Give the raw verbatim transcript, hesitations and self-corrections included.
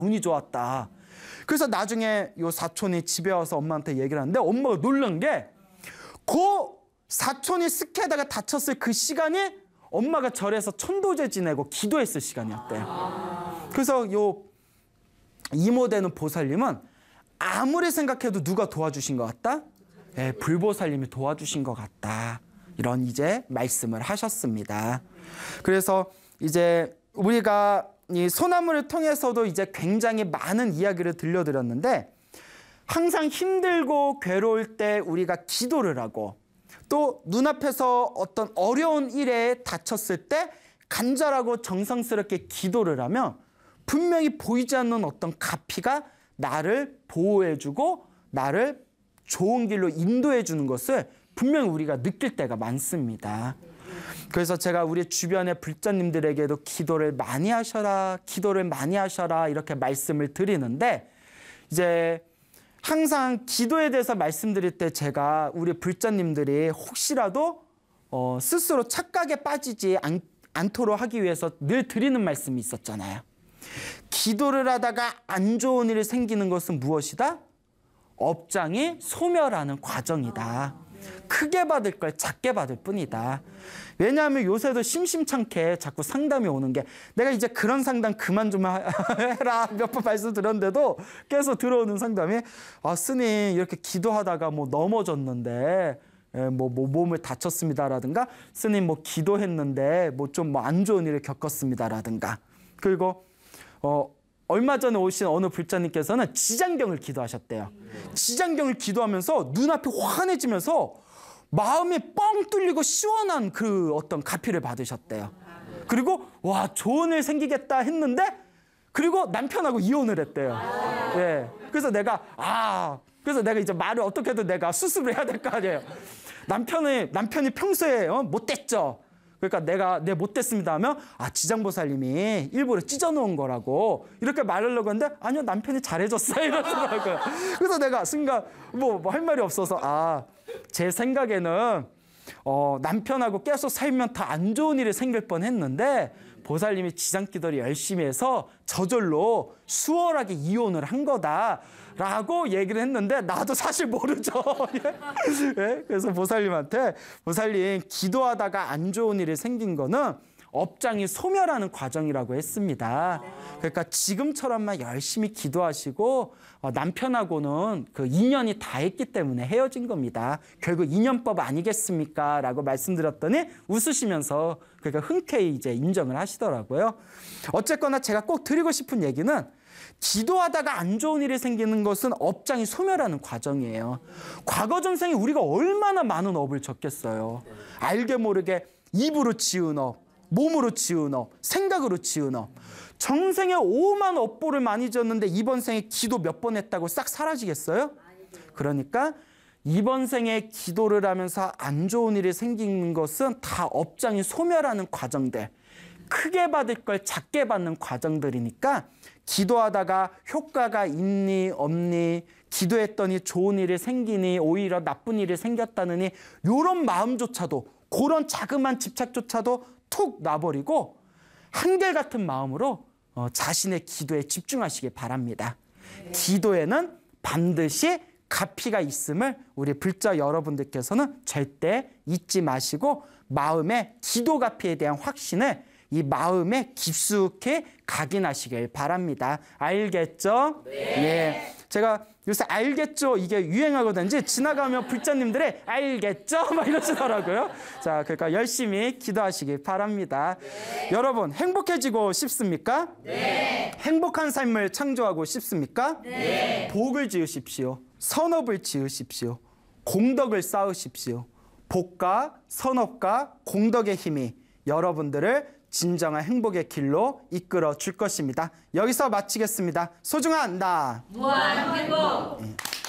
운이 좋았다. 그래서 나중에 요 사촌이 집에 와서 엄마한테 얘기를 하는데 엄마가 놀란 게 그 사촌이 스키하다가 다쳤을 그 시간이 엄마가 절에서 천도제 지내고 기도했을 시간이었대요. 그래서 요 이모 되는 보살님은 아무리 생각해도 누가 도와주신 것 같다? 네, 불보살님이 도와주신 것 같다. 이런 이제 말씀을 하셨습니다. 그래서 이제 우리가 이 소나무를 통해서도 이제 굉장히 많은 이야기를 들려드렸는데 항상 힘들고 괴로울 때 우리가 기도를 하고 또 눈앞에서 어떤 어려운 일에 다쳤을 때 간절하고 정성스럽게 기도를 하면 분명히 보이지 않는 어떤 가피가 나를 보호해주고 나를 좋은 길로 인도해주는 것을 분명히 우리가 느낄 때가 많습니다. 그래서 제가 우리 주변의 불자님들에게도 기도를 많이 하셔라, 기도를 많이 하셔라 이렇게 말씀을 드리는데 이제 항상 기도에 대해서 말씀드릴 때 제가 우리 불자님들이 혹시라도 어, 스스로 착각에 빠지지 않, 않도록 하기 위해서 늘 드리는 말씀이 있었잖아요. 기도를 하다가 안 좋은 일이 생기는 것은 무엇이다? 업장이 소멸하는 과정이다. 크게 받을 걸 작게 받을 뿐이다. 왜냐하면 요새도 심심찮게 자꾸 상담이 오는 게 내가 이제 그런 상담 그만 좀 해라 몇 번 말씀드렸는데도 계속 들어오는 상담이 아 스님 이렇게 기도하다가 뭐 넘어졌는데 예, 뭐, 뭐 몸을 다쳤습니다라든가 스님 뭐 기도했는데 뭐 좀 뭐 안 좋은 일을 겪었습니다라든가 그리고 어 얼마 전에 오신 어느 불자님께서는 지장경을 기도하셨대요. 지장경을 기도하면서 눈앞이 환해지면서 마음이 뻥 뚫리고 시원한 그 어떤 가피를 받으셨대요. 그리고 와 좋은 일 생기겠다 했는데 그리고 남편하고 이혼을 했대요. 예. 그래서 내가 아 그래서 내가 이제 말을 어떻게든 내가 수습을 해야 될 거 아니에요. 남편이 남편이 평소에 어, 못됐죠. 그러니까 내가 내 못됐습니다 하면 아 지장보살님이 일부러 찢어놓은 거라고 이렇게 말하려고 했는데 아니요 남편이 잘해줬어요 이러더라고요. 그래서 내가 순간 뭐 뭐 할 말이 없어서 아 제 생각에는 어, 남편하고 계속 살면 더 안 좋은 일이 생길 뻔했는데 보살님이 지장기도를 열심히 해서 저절로 수월하게 이혼을 한 거다라고 얘기를 했는데 나도 사실 모르죠. 예? 그래서 보살님한테 보살님 기도하다가 안 좋은 일이 생긴 거는 업장이 소멸하는 과정이라고 했습니다. 그러니까 지금처럼만 열심히 기도하시고 어, 남편하고는 그 인연이 다 했기 때문에 헤어진 겁니다. 결국 인연법 아니겠습니까? 라고 말씀드렸더니 웃으시면서 그러니까 흔쾌히 이제 인정을 하시더라고요. 어쨌거나 제가 꼭 드리고 싶은 얘기는 기도하다가 안 좋은 일이 생기는 것은 업장이 소멸하는 과정이에요. 과거 전생에 우리가 얼마나 많은 업을 졌겠어요. 알게 모르게 입으로 지은 업, 몸으로 지은 업, 생각으로 지은 업. 정생에 오만 업보를 많이 졌는데 이번 생에 기도 몇 번 했다고 싹 사라지겠어요? 그러니까 이번 생에 기도를 하면서 안 좋은 일이 생기는 것은 다 업장이 소멸하는 과정들. 크게 받을 걸 작게 받는 과정들이니까 기도하다가 효과가 있니 없니 기도했더니 좋은 일이 생기니 오히려 나쁜 일이 생겼다느니 이런 마음조차도 그런 자그마한 집착조차도 툭 놔버리고 한결같은 마음으로 어, 자신의 기도에 집중하시기 바랍니다. 기도에는 반드시 가피가 있음을 우리 불자 여러분들께서는 절대 잊지 마시고 마음의 기도 가피에 대한 확신을 이 마음에 깊숙이 각인하시길 바랍니다. 알겠죠? 네. 예. 제가 요새 알겠죠? 이게 유행하거든요. 지나가면 불자님들이 알겠죠? 막 이러시더라고요. 자, 그러니까 열심히 기도하시길 바랍니다. 네. 여러분, 행복해지고 싶습니까? 네. 행복한 삶을 창조하고 싶습니까? 네. 복을 지으십시오. 선업을 지으십시오. 공덕을 쌓으십시오. 복과 선업과 공덕의 힘이 여러분들을 진정한 행복의 길로 이끌어 줄 것입니다. 여기서 마치겠습니다. 소중한 나 무한 행복.